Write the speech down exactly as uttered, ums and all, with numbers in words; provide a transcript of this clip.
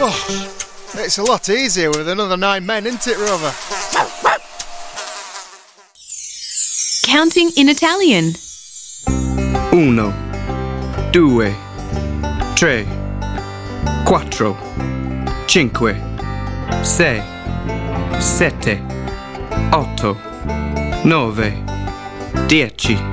Oh, it's a lot easier with another nine men, isn't it, Rover? Counting in Italian. Uno, due, tre, quattro, cinque, sei, sette, otto, nove, dieci.